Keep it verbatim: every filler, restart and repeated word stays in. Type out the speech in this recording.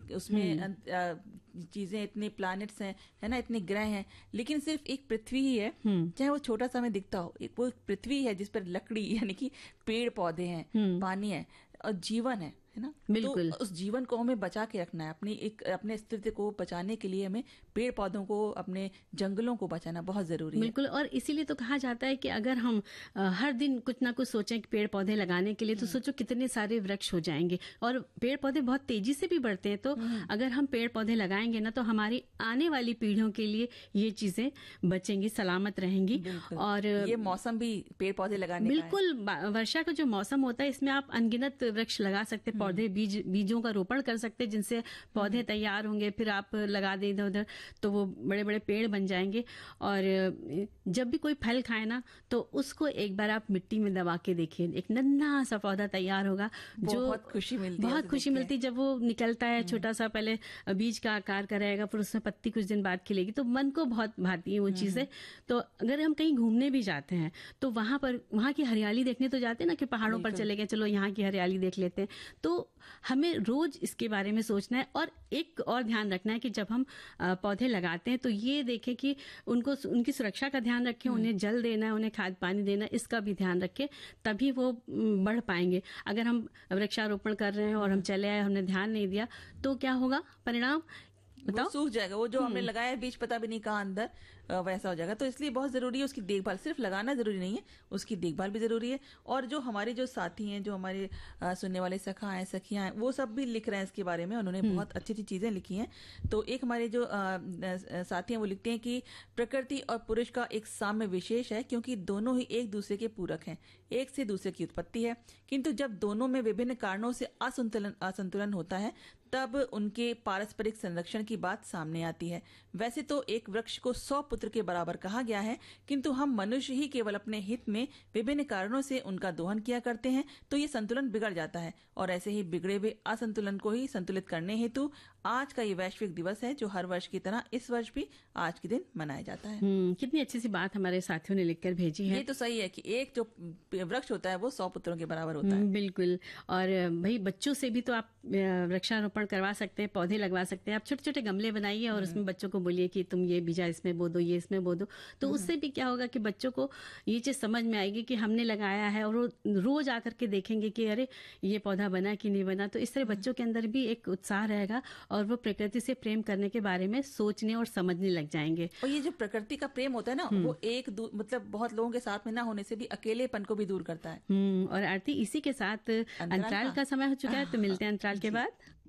उसमें चीजें, इतने प्लैनेट्स हैं, है ना, इतने ग्रह हैं, लेकिन सिर्फ एक पृथ्वी ही है, चाहे वो छोटा सा हमें दिखता हो, एक वो पृथ्वी है जिस पर लकड़ी यानी कि पेड़ पौधे हैं, पानी है और जीवन है, है ना। बिल्कुल। तो उस जीवन को हमें बचा के रखना है, अपनी एक अपने अस्तित्व को बचाने के लिए हमें पेड़ पौधों को, अपने जंगलों को बचाना बहुत जरूरी है। बिल्कुल। और इसीलिए तो कहा जाता है कि अगर हम आ, हर दिन कुछ ना कुछ सोचें कि पेड़ पौधे लगाने के लिए, तो सोचो कितने सारे वृक्ष हो जाएंगे। और पेड़ पौधे बहुत तेजी से भी बढ़ते हैं, तो अगर हम पेड़ पौधे लगाएंगे ना, तो हमारी आने वाली पीढ़ियों के लिए ये चीजें बचेंगी, सलामत रहेंगी। और ये मौसम भी पेड़ पौधे लगाने बिल्कुल, वर्षा का जो मौसम होता है, इसमें आप अनगिनत वृक्ष लगा सकते, पौधे, बीज बीजों का रोपण कर सकते, जिनसे पौधे तैयार होंगे, फिर आप लगा दें इधर उधर, तो वो बड़े बड़े पेड़ बन जाएंगे। और जब भी कोई फल खाए ना, तो उसको एक बार आप मिट्टी में दबा के देखिए, एक नन्हा सा पौधा तैयार होगा, जो बहुत खुशी मिलती है, बहुत खुशी मिलती है जब वो निकलता है, छोटा सा, पहले बीज का आकार कराएगा, फिर उसमें पत्ती कुछ दिन बाद खिलेगी, तो मन को बहुत भाती है वो चीजें। तो अगर हम कहीं घूमने भी जाते हैं, तो वहां पर वहां की हरियाली देखने तो जाते हैं ना, कि पहाड़ों पर चले गए, चलो यहाँ की हरियाली देख लेते हैं। तो हमें रोज इसके बारे में सोचना है। और एक और ध्यान रखना है कि जब हम पौधे लगाते हैं, तो ये देखें कि उनको, उनकी सुरक्षा का ध्यान रखें, उन्हें जल देना है, उन्हें खाद पानी देना, इसका भी ध्यान रखें, तभी वो बढ़ पाएंगे। अगर हम वृक्षारोपण कर रहे हैं और हम चले आए, हमने ध्यान नहीं दिया, तो क्या होगा परिणाम? वो सूख जाएगा, वो जो हमने लगाया बीज पता भी नहीं कहाँ अंदर, वैसा हो जाएगा। तो इसलिए बहुत जरूरी है उसकी देखभाल, सिर्फ लगाना जरूरी नहीं है, उसकी देखभाल भी जरूरी है। और जो हमारे जो साथी हैं, जो हमारे आ, सुनने वाले सखा हैं, सखियां हैं, वो सब भी लिख रहे हैं इसके बारे में, उन्होंने बहुत अच्छी अच्छी चीजें लिखी हैं। तो एक हमारे जो आ, साथी हैं वो लिखते हैं कि प्रकृति और पुरुष का एक साम्य विशेष है, क्योंकि दोनों ही एक दूसरे के पूरक हैं, एक से दूसरे की उत्पत्ति है, किंतु जब दोनों में विभिन्न कारणों से असंतुलन असंतुलन होता है, तब उनके पारस्परिक संरक्षण की बात सामने आती है। वैसे तो एक वृक्ष को सौ पुत्र के बराबर कहा गया है, किंतु हम मनुष्य ही केवल अपने हित में विभिन्न कारणों से उनका दोहन किया करते हैं, तो ये संतुलन बिगड़ जाता है। और ऐसे ही बिगड़े हुए असंतुलन को ही संतुलित करने हेतु आज का ये वैश्विक दिवस है, जो हर वर्ष की तरह इस वर्ष भी आज के दिन मनाया जाता है। कितनी अच्छी सी बात हमारे साथियों ने लिखकर भेजी है। ये तो सही है कि एक जो वृक्ष होता है वो सौ पुत्रों के बराबर होता है। बिल्कुल। और भाई बच्चों से भी तो आप वृक्षारोपण करवा सकते हैं, पौधे लगवा सकते हैं। आप छोटे छोटे गमले बनाइए और उसमें बच्चों को बोलिए कि तुम ये बीजा इसमें बो दो, ये इसमें बो दो। तो उससे भी क्या होगा कि बच्चों को ये चीज समझ में आएगी कि हमने लगाया है, और वो रोज आकर के देखेंगे कि अरे ये पौधा बना कि नहीं बना। तो इस तरह बच्चों के अंदर भी एक उत्साह रहेगा और वो प्रकृति से प्रेम करने के बारे में सोचने और समझने लग जाएंगे। और ये जो प्रकृति का प्रेम होता है ना, वो एक मतलब बहुत लोगों के साथ में ना होने से भी अकेलेपन को भी दूर करता है। और आरती, इसी के साथ अंतराल का समय हो चुका है, तो मिलते हैं अंतराल के बाद।